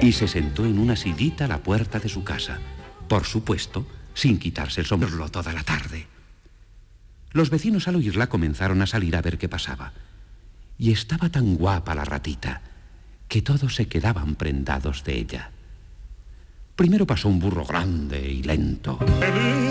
y se sentó en una sillita a la puerta de su casa, por supuesto, sin quitarse el sombrero toda la tarde. Los vecinos al oírla comenzaron a salir a ver qué pasaba. Y estaba tan guapa la ratita que todos se quedaban prendados de ella. Primero pasó un burro grande y lento.